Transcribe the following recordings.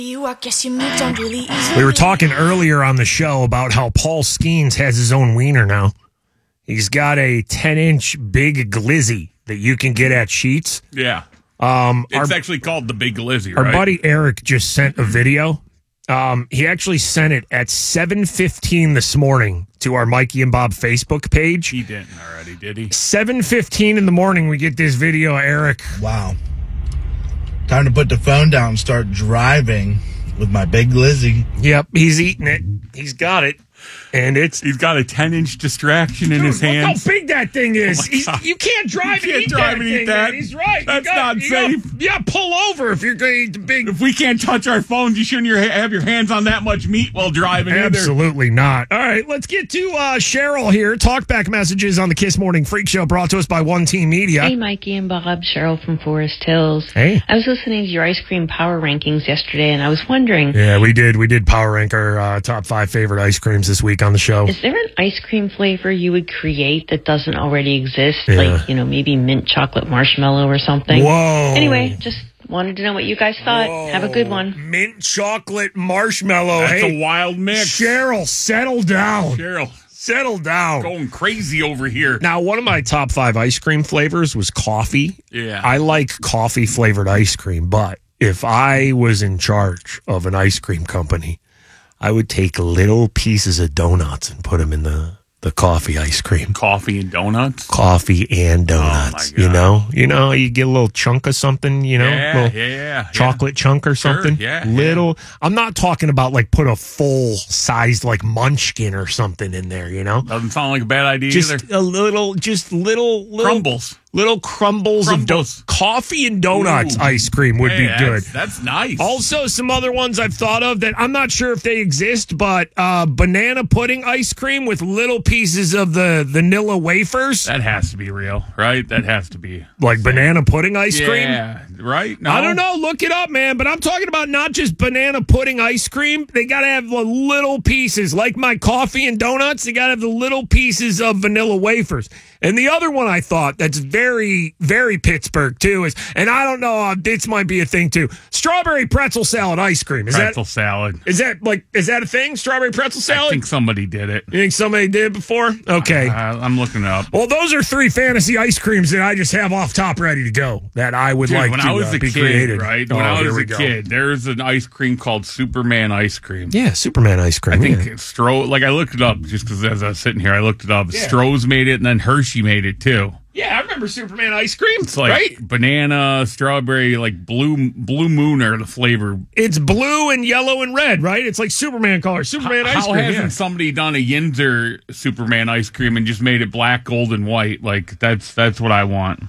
We were talking earlier on the show about how Paul Skeens has his own wiener now. He's got a 10-inch big glizzy that you can get at Sheetz. Yeah. It's actually called the Big Glizzy, right? Our buddy Eric just sent a video. He actually sent it at 7:15 this morning to our Mikey and Bob Facebook page. He didn't already, did he? 7:15 in the morning, we get this video of Eric. Wow. Time to put the phone down and start driving with my Big Glizzy. Yep, he's eating it. He's got it. And he's got a 10-inch distraction in his hands. Look how big that thing is. You can't drive and eat that. He's right. That's not safe. Pull over if you're going to eat the big. If we can't touch our phones, you shouldn't have your hands on that much meat while driving. Absolutely not. All right, let's get to Cheryl here. Talkback messages on the Kiss Morning Freak Show brought to us by One Team Media. Hey, Mikey and Bob. Cheryl from Forest Hills. Hey. I was listening to your ice cream power rankings yesterday, and I was wondering. Yeah, we did. We did power rank our top 5 favorite ice creams this week on the show. Is there an ice cream flavor you would create that doesn't already exist? Yeah. Like, maybe mint chocolate marshmallow or something? Whoa. Anyway, just wanted to know what you guys thought. Whoa. Have a good one. Mint chocolate marshmallow. That's a wild mix. Cheryl, settle down. Settle down. Going crazy over here. Now, one of my top 5 ice cream flavors was coffee. Yeah. I like coffee flavored ice cream, but if I was in charge of an ice cream company, I would take little pieces of donuts and put them in the coffee ice cream. Coffee and donuts? Coffee and donuts. Oh, my God. You know, you get a little chunk of something, Yeah. Chocolate chunk or something. Sure, yeah. Little. I'm not talking about like put a full sized like munchkin or something in there, Doesn't sound like a bad idea just either. little Crumbles. Little crumbles of coffee and donuts. Ooh. Ice cream would be good. That's nice. Also, some other ones I've thought of that I'm not sure if they exist, but banana pudding ice cream with little pieces of the vanilla wafers. That has to be real, right? That has to be. Like banana pudding ice cream? Yeah, right? No? I don't know. Look it up, man. But I'm talking about not just banana pudding ice cream. They got to have the little pieces. Like my coffee and donuts, they got to have the little pieces of vanilla wafers. And the other one I thought that's very, very Pittsburgh, too, is, and I don't know, this might be a thing, too, strawberry pretzel salad ice cream. Pretzel salad. Is that a thing, strawberry pretzel salad? I think somebody did it. You think somebody did it before? Okay. I'm looking it up. Well, those are 3 fantasy ice creams that I just have off top ready to go that I would like to be created. Right? When I was a kid, there's an ice cream called Superman ice cream. Yeah, Superman ice cream. I think I looked it up just because as I was sitting here, I looked it up. Yeah. Stroh's made it, and then Hershey made it, too. Yeah, I remember Superman ice cream. It's like banana, strawberry, like blue moon are the flavor. It's blue and yellow and red, right? It's like Superman color. Superman ice cream. How hasn't somebody done a Yinzer Superman ice cream and just made it black, gold, and white? Like that's what I want.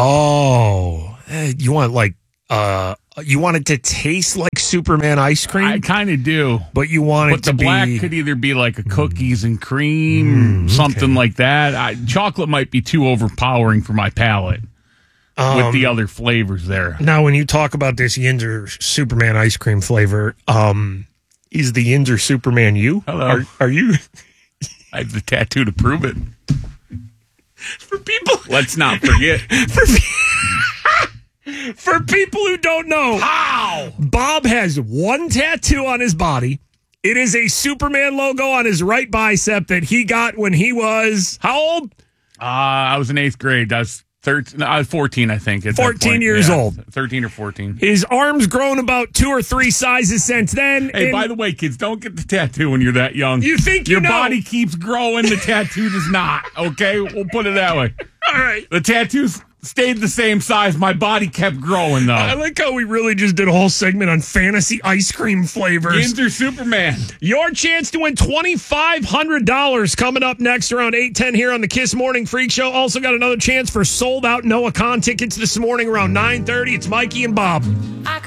Oh, you want you want it to taste like Superman ice cream? I kind of do. But you want it to be... But the black could either be like a cookies and cream, something like that. Chocolate might be too overpowering for my palate with the other flavors there. Now, when you talk about this Yinzer Superman ice cream flavor, is the Yinzer Superman you? Hello. Are you... I have the tattoo to prove it. For people... Let's not forget. For people who don't know, how Bob has one tattoo on his body. It is a Superman logo on his right bicep that he got when he was how old? I was in 8th grade. I was 13. I was 14, I think. At 14 years old. 13 or 14. His arm's grown about 2 or 3 sizes since then. Hey, by the way, kids, don't get the tattoo when you're that young. You think your body keeps growing, the tattoo does not. Okay, we'll put it that way. All right, the tattoos stayed the same size. My body kept growing, though. I like how we really just did a whole segment on fantasy ice cream flavors. Yinzer Superman. Your chance to win $2,500 coming up next around 8:10 here on the Kiss Morning Freak Show. Also got another chance for sold-out Noah Khan tickets this morning around 9:30. It's Mikey and Bob.